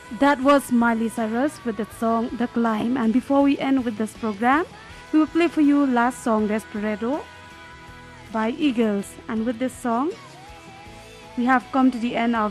That was Miley Cyrus with the song The Climb. And before we end with this program, we will play for you last song Desperado by Eagles. And with this song, we have come to the end of